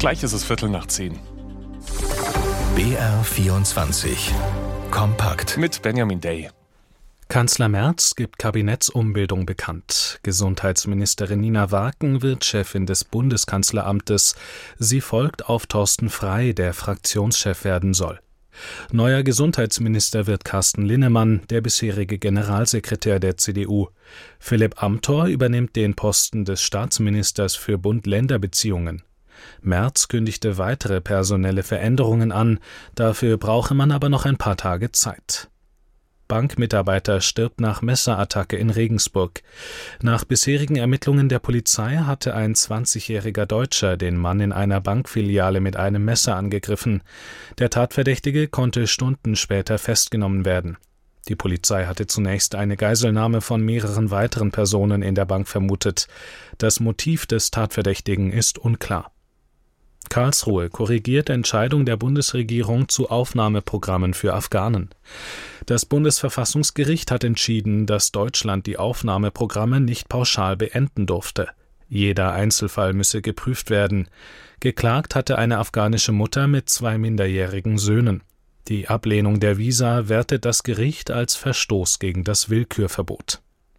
Gleich ist es 9:15. BR24 Kompakt Mit Benjamin Day. Kanzler Merz gibt Kabinettsumbildung bekannt. Gesundheitsministerin Nina Waken wird Chefin des Bundeskanzleramtes. Sie folgt auf Thorsten Frey, der Fraktionschef werden soll. Neuer Gesundheitsminister wird Carsten Linnemann, der bisherige Generalsekretär der CDU. Philipp Amthor übernimmt den Posten des Staatsministers für Bund-Länder-Beziehungen. Merz kündigte weitere personelle Veränderungen an, dafür brauche man aber noch ein paar Tage Zeit. Bankmitarbeiter stirbt nach Messerattacke in Regensburg. Nach bisherigen Ermittlungen der Polizei hatte ein 20-jähriger Deutscher den Mann in einer Bankfiliale mit einem Messer angegriffen. Der Tatverdächtige konnte Stunden später festgenommen werden. Die Polizei hatte zunächst eine Geiselnahme von mehreren weiteren Personen in der Bank vermutet. Das Motiv des Tatverdächtigen ist unklar. Karlsruhe korrigiert Entscheidung der Bundesregierung zu Aufnahmeprogrammen für Afghanen. Das Bundesverfassungsgericht hat entschieden, dass Deutschland die Aufnahmeprogramme nicht pauschal beenden durfte. Jeder Einzelfall müsse geprüft werden. Geklagt hatte eine afghanische Mutter mit 2 minderjährigen Söhnen. Die Ablehnung der Visa wertet das Gericht als Verstoß gegen das Willkürverbot.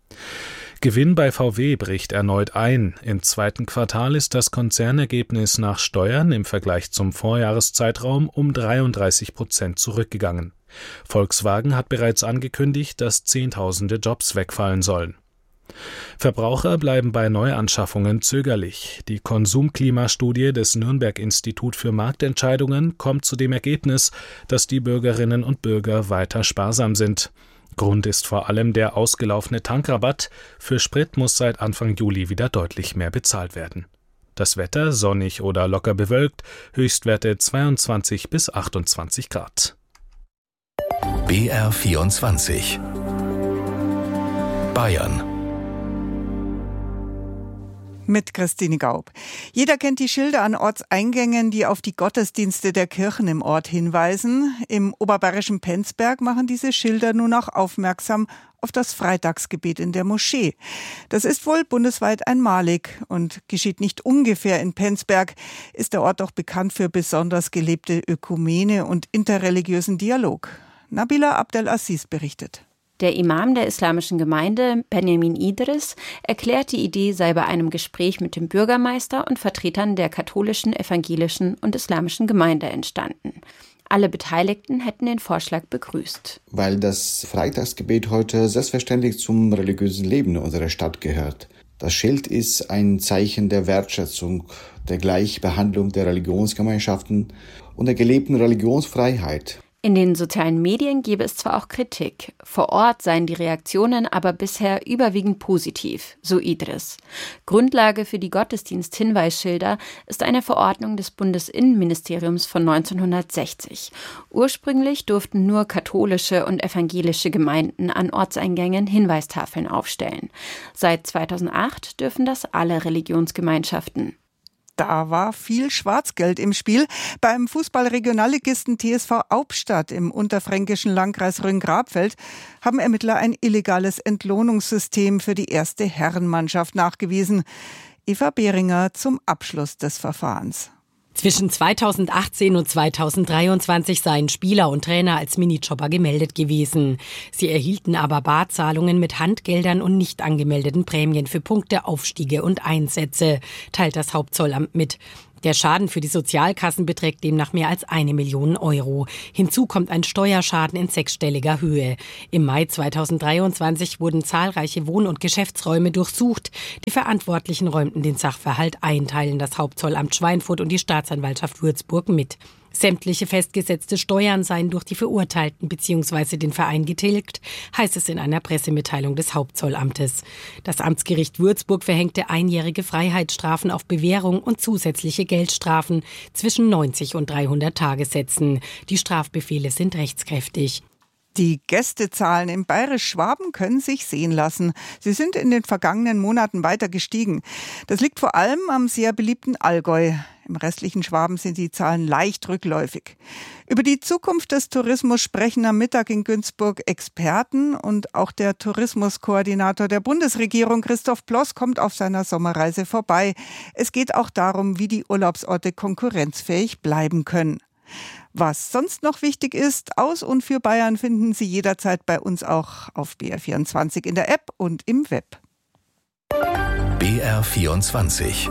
Gewinn bei VW bricht erneut ein. Im zweiten Quartal ist das Konzernergebnis nach Steuern im Vergleich zum Vorjahreszeitraum um 33% zurückgegangen. Volkswagen hat bereits angekündigt, dass Zehntausende Jobs wegfallen sollen. Verbraucher bleiben bei Neuanschaffungen zögerlich. Die Konsumklimastudie des Nürnberg-Institut für Marktentscheidungen kommt zu dem Ergebnis, dass die Bürgerinnen und Bürger weiter sparsam sind. Grund ist vor allem der ausgelaufene Tankrabatt. Für Sprit muss seit Anfang Juli wieder deutlich mehr bezahlt werden. Das Wetter sonnig oder locker bewölkt, Höchstwerte 22 bis 28 Grad. BR24 Bayern Mit Christine Gaub. Jeder kennt die Schilder an Ortseingängen, die auf die Gottesdienste der Kirchen im Ort hinweisen. Im oberbayerischen Penzberg machen diese Schilder nun auch aufmerksam auf das Freitagsgebet in der Moschee. Das ist wohl bundesweit einmalig und geschieht nicht ungefähr in Penzberg, ist der Ort auch bekannt für besonders gelebte Ökumene und interreligiösen Dialog. Nabila Abdelaziz berichtet. Der Imam der islamischen Gemeinde, Benjamin Idris, erklärt, die Idee sei bei einem Gespräch mit dem Bürgermeister und Vertretern der katholischen, evangelischen und islamischen Gemeinde entstanden. Alle Beteiligten hätten den Vorschlag begrüßt. Weil das Freitagsgebet heute selbstverständlich zum religiösen Leben unserer Stadt gehört. Das Schild ist ein Zeichen der Wertschätzung, der Gleichbehandlung der Religionsgemeinschaften und der gelebten Religionsfreiheit. In den sozialen Medien gebe es zwar auch Kritik, vor Ort seien die Reaktionen aber bisher überwiegend positiv, so Idris. Grundlage für die Gottesdienst-Hinweisschilder ist eine Verordnung des Bundesinnenministeriums von 1960. Ursprünglich durften nur katholische und evangelische Gemeinden an Ortseingängen Hinweistafeln aufstellen. Seit 2008 dürfen das alle Religionsgemeinschaften. Da war viel Schwarzgeld im Spiel. Beim Fußball-Regionalligisten TSV Aubstadt im unterfränkischen Landkreis Rhön-Grabfeld haben Ermittler ein illegales Entlohnungssystem für die erste Herrenmannschaft nachgewiesen. Eva Behringer zum Abschluss des Verfahrens. Zwischen 2018 und 2023 seien Spieler und Trainer als Minijobber gemeldet gewesen. Sie erhielten aber Barzahlungen mit Handgeldern und nicht angemeldeten Prämien für Punkte, Aufstiege und Einsätze, teilt das Hauptzollamt mit. Der Schaden für die Sozialkassen beträgt demnach mehr als 1 Million Euro. Hinzu kommt ein Steuerschaden in 6-stelliger Höhe. Im Mai 2023 wurden zahlreiche Wohn- und Geschäftsräume durchsucht. Die Verantwortlichen räumten den Sachverhalt ein, teilen das Hauptzollamt Schweinfurt und die Staatsanwaltschaft Würzburg mit. Sämtliche festgesetzte Steuern seien durch die Verurteilten bzw. den Verein getilgt, heißt es in einer Pressemitteilung des Hauptzollamtes. Das Amtsgericht Würzburg verhängte einjährige Freiheitsstrafen auf Bewährung und zusätzliche Geldstrafen zwischen 90 und 300 Tagessätzen. Die Strafbefehle sind rechtskräftig. Die Gästezahlen im Bayerisch-Schwaben können sich sehen lassen. Sie sind in den vergangenen Monaten weiter gestiegen. Das liegt vor allem am sehr beliebten Allgäu. Im restlichen Schwaben sind die Zahlen leicht rückläufig. Über die Zukunft des Tourismus sprechen am Mittag in Günzburg Experten und auch der Tourismuskoordinator der Bundesregierung, Christoph Ploss, kommt auf seiner Sommerreise vorbei. Es geht auch darum, wie die Urlaubsorte konkurrenzfähig bleiben können. Was sonst noch wichtig ist, aus und für Bayern finden Sie jederzeit bei uns auch auf BR24 in der App und im Web. BR24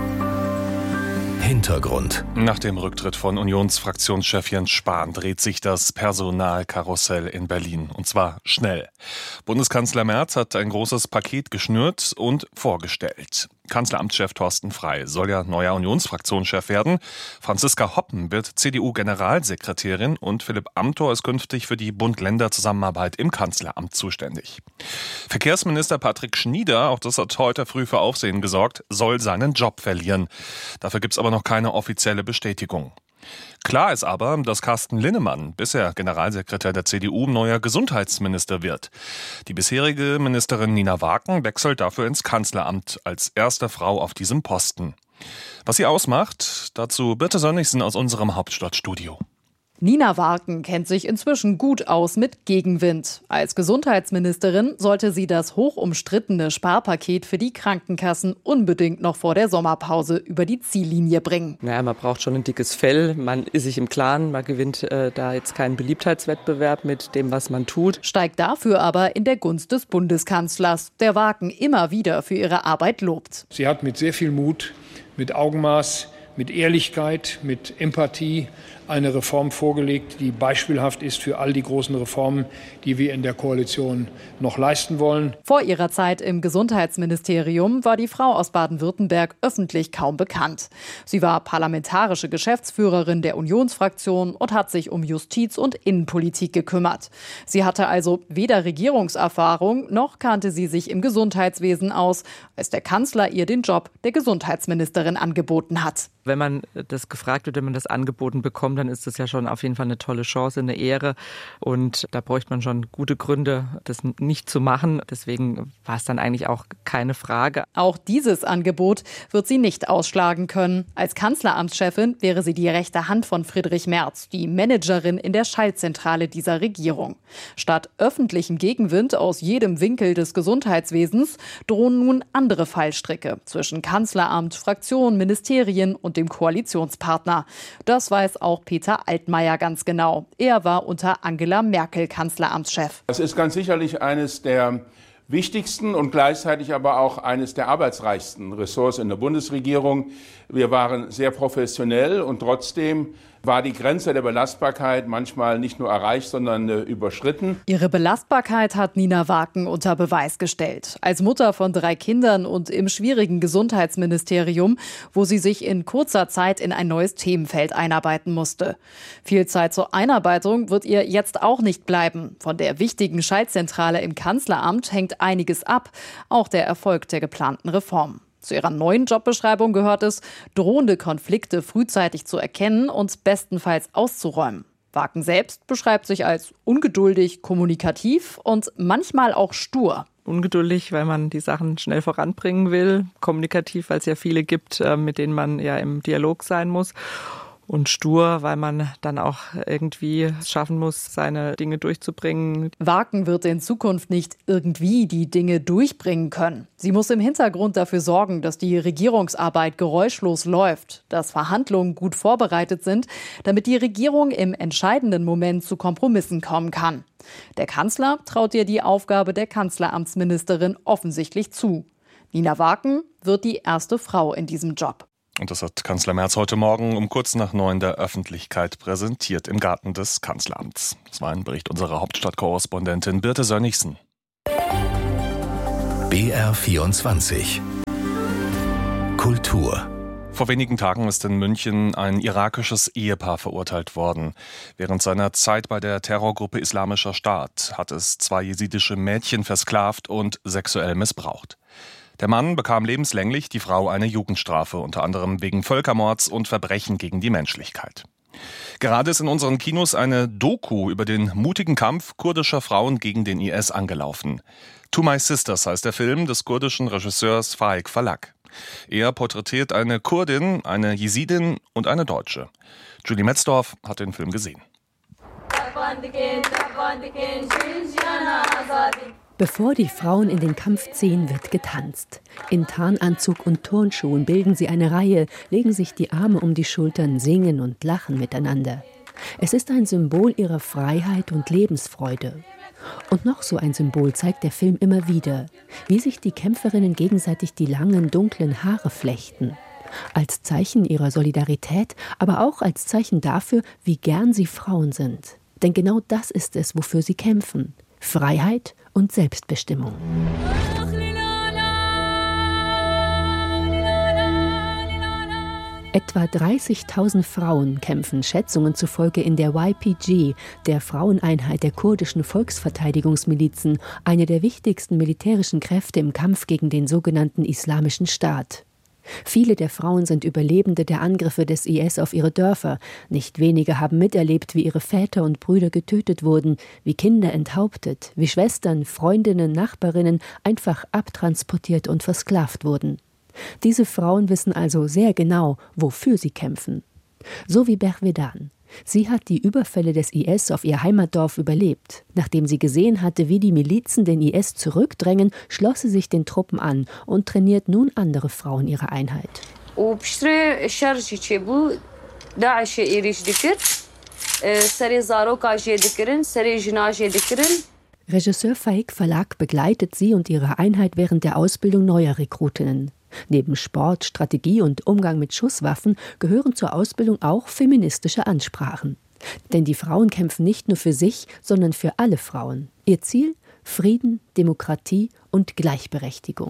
Hintergrund. Nach dem Rücktritt von Unionsfraktionschef Jens Spahn dreht sich das Personalkarussell in Berlin. Und zwar schnell. Bundeskanzler Merz hat ein großes Paket geschnürt und vorgestellt. Kanzleramtschef Thorsten Frey soll ja neuer Unionsfraktionschef werden. Franziska Hoppen wird CDU-Generalsekretärin und Philipp Amthor ist künftig für die Bund-Länder-Zusammenarbeit im Kanzleramt zuständig. Verkehrsminister Patrick Schnieder, auch das hat heute früh für Aufsehen gesorgt, soll seinen Job verlieren. Dafür gibt es aber noch keine offizielle Bestätigung. Klar ist aber, dass Carsten Linnemann, bisher Generalsekretär der CDU, neuer Gesundheitsminister wird. Die bisherige Ministerin Nina Waaken wechselt dafür ins Kanzleramt als erste Frau auf diesem Posten. Was sie ausmacht, dazu Birte Sönnigsen aus unserem Hauptstadtstudio. Nina Waaken kennt sich inzwischen gut aus mit Gegenwind. Als Gesundheitsministerin sollte sie das hochumstrittene Sparpaket für die Krankenkassen unbedingt noch vor der Sommerpause über die Ziellinie bringen. Naja, man braucht schon ein dickes Fell, man ist sich im Klaren, man gewinnt da jetzt keinen Beliebtheitswettbewerb mit dem, was man tut. Steigt dafür aber in der Gunst des Bundeskanzlers, der Waaken immer wieder für ihre Arbeit lobt. Sie hat mit sehr viel Mut, mit Augenmaß, mit Ehrlichkeit, mit Empathie eine Reform vorgelegt, die beispielhaft ist für all die großen Reformen, die wir in der Koalition noch leisten wollen. Vor ihrer Zeit im Gesundheitsministerium war die Frau aus Baden-Württemberg öffentlich kaum bekannt. Sie war parlamentarische Geschäftsführerin der Unionsfraktion und hat sich um Justiz- und Innenpolitik gekümmert. Sie hatte also weder Regierungserfahrung, noch kannte sie sich im Gesundheitswesen aus, als der Kanzler ihr den Job der Gesundheitsministerin angeboten hat. Wenn man das gefragt wird, wenn man das angeboten bekommt, dann ist das ja schon auf jeden Fall eine tolle Chance, eine Ehre. Und da bräuchte man schon gute Gründe, das nicht zu machen. Deswegen war es dann eigentlich auch keine Frage. Auch dieses Angebot wird sie nicht ausschlagen können. Als Kanzleramtschefin wäre sie die rechte Hand von Friedrich Merz, die Managerin in der Schaltzentrale dieser Regierung. Statt öffentlichem Gegenwind aus jedem Winkel des Gesundheitswesens drohen nun andere Fallstricke zwischen Kanzleramt, Fraktion, Ministerien und dem Koalitionspartner. Das weiß auch Peter Altmaier ganz genau. Er war unter Angela Merkel Kanzleramtschef. Das ist ganz sicherlich eines der wichtigsten und gleichzeitig aber auch eines der arbeitsreichsten Ressorts in der Bundesregierung. Wir waren sehr professionell und trotzdem war die Grenze der Belastbarkeit manchmal nicht nur erreicht, sondern überschritten. Ihre Belastbarkeit hat Nina Waaken unter Beweis gestellt. Als Mutter von 3 Kindern und im schwierigen Gesundheitsministerium, wo sie sich in kurzer Zeit in ein neues Themenfeld einarbeiten musste. Viel Zeit zur Einarbeitung wird ihr jetzt auch nicht bleiben. Von der wichtigen Schaltzentrale im Kanzleramt hängt einiges ab, auch der Erfolg der geplanten Reform. Zu ihrer neuen Jobbeschreibung gehört es, drohende Konflikte frühzeitig zu erkennen und bestenfalls auszuräumen. Waaken selbst beschreibt sich als ungeduldig, kommunikativ und manchmal auch stur. Ungeduldig, weil man die Sachen schnell voranbringen will. Kommunikativ, weil es ja viele gibt, mit denen man ja im Dialog sein muss. Und stur, weil man dann auch irgendwie schaffen muss, seine Dinge durchzubringen. Waaken wird in Zukunft nicht irgendwie die Dinge durchbringen können. Sie muss im Hintergrund dafür sorgen, dass die Regierungsarbeit geräuschlos läuft, dass Verhandlungen gut vorbereitet sind, damit die Regierung im entscheidenden Moment zu Kompromissen kommen kann. Der Kanzler traut ihr die Aufgabe der Kanzleramtsministerin offensichtlich zu. Nina Waaken wird die erste Frau in diesem Job. Und das hat Kanzler Merz heute Morgen um kurz nach 9 der Öffentlichkeit präsentiert im Garten des Kanzleramts. Das war ein Bericht unserer Hauptstadtkorrespondentin Birte Sönnigsen. BR24 Kultur. Vor wenigen Tagen ist in München ein irakisches Ehepaar verurteilt worden. Während seiner Zeit bei der Terrorgruppe Islamischer Staat hat es 2 jesidische Mädchen versklavt und sexuell missbraucht. Der Mann bekam lebenslänglich, die Frau eine Jugendstrafe, unter anderem wegen Völkermords und Verbrechen gegen die Menschlichkeit. Gerade ist in unseren Kinos eine Doku über den mutigen Kampf kurdischer Frauen gegen den IS angelaufen. To My Sisters heißt der Film des kurdischen Regisseurs Faik Falak. Er porträtiert eine Kurdin, eine Jesidin und eine Deutsche. Julie Metzdorf hat den Film gesehen. Bevor die Frauen in den Kampf ziehen, wird getanzt. In Tarnanzug und Turnschuhen bilden sie eine Reihe, legen sich die Arme um die Schultern, singen und lachen miteinander. Es ist ein Symbol ihrer Freiheit und Lebensfreude. Und noch so ein Symbol zeigt der Film immer wieder, wie sich die Kämpferinnen gegenseitig die langen, dunklen Haare flechten. Als Zeichen ihrer Solidarität, aber auch als Zeichen dafür, wie gern sie Frauen sind. Denn genau das ist es, wofür sie kämpfen. Freiheit und Selbstbestimmung. Etwa 30.000 Frauen kämpfen Schätzungen zufolge in der YPG, der Fraueneinheit der kurdischen Volksverteidigungsmilizen, eine der wichtigsten militärischen Kräfte im Kampf gegen den sogenannten Islamischen Staat. Viele der Frauen sind Überlebende der Angriffe des IS auf ihre Dörfer. Nicht wenige haben miterlebt, wie ihre Väter und Brüder getötet wurden, wie Kinder enthauptet, wie Schwestern, Freundinnen, Nachbarinnen einfach abtransportiert und versklavt wurden. Diese Frauen wissen also sehr genau, wofür sie kämpfen. So wie Bervedan. Sie hat die Überfälle des IS auf ihr Heimatdorf überlebt. Nachdem sie gesehen hatte, wie die Milizen den IS zurückdrängen, schloss sie sich den Truppen an und trainiert nun andere Frauen ihrer Einheit. Regisseur Faik Falak begleitet sie und ihre Einheit während der Ausbildung neuer Rekrutinnen. Neben Sport, Strategie und Umgang mit Schusswaffen gehören zur Ausbildung auch feministische Ansprachen. Denn die Frauen kämpfen nicht nur für sich, sondern für alle Frauen. Ihr Ziel? Frieden, Demokratie und Gleichberechtigung.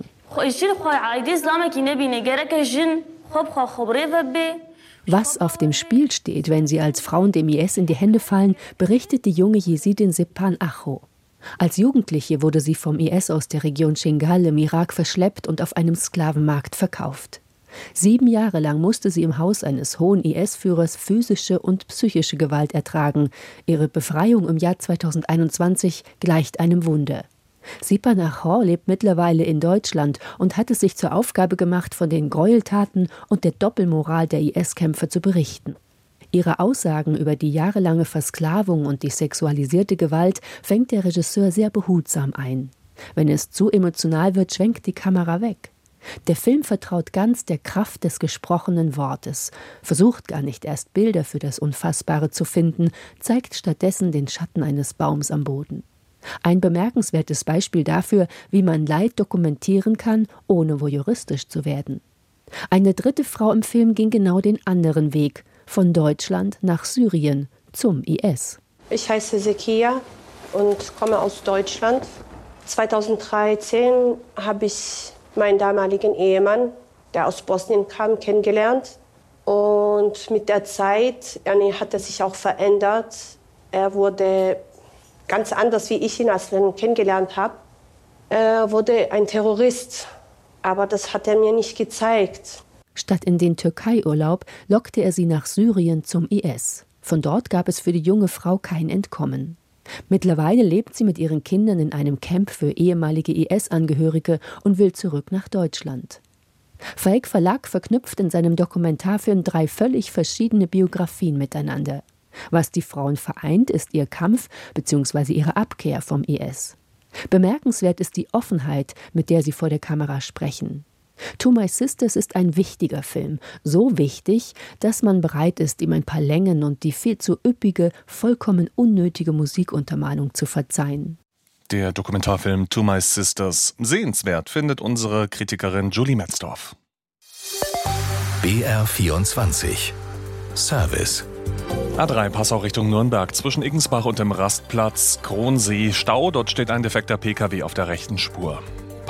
Was auf dem Spiel steht, wenn sie als Frauen dem IS in die Hände fallen, berichtet die junge Jesidin Sepan Acho. Als Jugendliche wurde sie vom IS aus der Region Shingal im Irak verschleppt und auf einem Sklavenmarkt verkauft. 7 Jahre lang musste sie im Haus eines hohen IS-Führers physische und psychische Gewalt ertragen. Ihre Befreiung im Jahr 2021 gleicht einem Wunder. Sepan Acho lebt mittlerweile in Deutschland und hat es sich zur Aufgabe gemacht, von den Gräueltaten und der Doppelmoral der IS-Kämpfer zu berichten. Ihre Aussagen über die jahrelange Versklavung und die sexualisierte Gewalt fängt der Regisseur sehr behutsam ein. Wenn es zu emotional wird, schwenkt die Kamera weg. Der Film vertraut ganz der Kraft des gesprochenen Wortes, versucht gar nicht erst Bilder für das Unfassbare zu finden, zeigt stattdessen den Schatten eines Baums am Boden. Ein bemerkenswertes Beispiel dafür, wie man Leid dokumentieren kann, ohne voyeuristisch zu werden. Eine dritte Frau im Film ging genau den anderen Weg, von Deutschland nach Syrien zum IS. Ich heiße Zekia und komme aus Deutschland. 2013 habe ich meinen damaligen Ehemann, der aus Bosnien kam, kennengelernt. Und mit der Zeit hat er sich auch verändert. Er wurde ganz anders, wie ich ihn als kennengelernt habe. Er wurde ein Terrorist, aber das hat er mir nicht gezeigt. Statt in den Türkei-Urlaub lockte er sie nach Syrien zum IS. Von dort gab es für die junge Frau kein Entkommen. Mittlerweile lebt sie mit ihren Kindern in einem Camp für ehemalige IS-Angehörige und will zurück nach Deutschland. Faik Falak verknüpft in seinem Dokumentarfilm 3 völlig verschiedene Biografien miteinander. Was die Frauen vereint, ist ihr Kampf bzw. ihre Abkehr vom IS. Bemerkenswert ist die Offenheit, mit der sie vor der Kamera sprechen. To My Sisters ist ein wichtiger Film, so wichtig, dass man bereit ist, ihm ein paar Längen und die viel zu üppige, vollkommen unnötige Musikuntermalung zu verzeihen. Der Dokumentarfilm To My Sisters, sehenswert, findet unsere Kritikerin Julie Metzdorf. BR24 Service. A3 Passau Richtung Nürnberg, zwischen Iggensbach und dem Rastplatz Kronsee Stau, dort steht ein defekter Pkw auf der rechten Spur.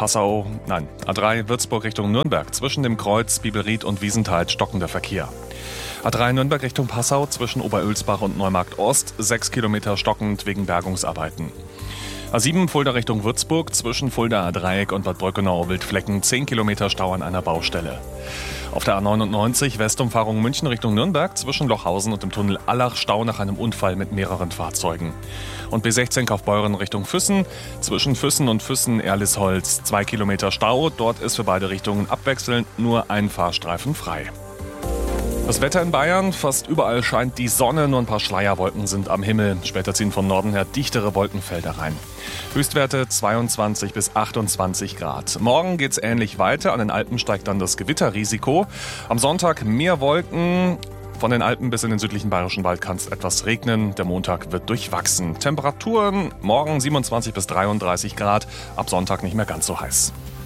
A3 Würzburg Richtung Nürnberg, zwischen dem Kreuz Bibelried und Wiesenthal stockender Verkehr. A3 Nürnberg Richtung Passau, zwischen Oberölsbach und Neumarkt Ost, 6 Kilometer stockend wegen Bergungsarbeiten. A7 Fulda Richtung Würzburg, zwischen Fuldaer Dreieck und Bad Bröckenau-Wildflecken 10 Kilometer Stau an einer Baustelle. Auf der A99 Westumfahrung München Richtung Nürnberg, zwischen Lochhausen und dem Tunnel Allach Stau nach einem Unfall mit mehreren Fahrzeugen. Und B16 Kaufbeuren Richtung Füssen, zwischen Füssen und Füssen-Erlisholz 2 Kilometer Stau. Dort ist für beide Richtungen abwechselnd nur ein Fahrstreifen frei. Das Wetter in Bayern, fast überall scheint die Sonne, nur ein paar Schleierwolken sind am Himmel. Später ziehen von Norden her dichtere Wolkenfelder rein. Höchstwerte 22 bis 28 Grad. Morgen geht's ähnlich weiter, an den Alpen steigt dann das Gewitterrisiko. Am Sonntag mehr Wolken. Von den Alpen bis in den südlichen Bayerischen Wald kann es etwas regnen. Der Montag wird durchwachsen. Temperaturen morgen 27 bis 33 Grad, ab Sonntag nicht mehr ganz so heiß.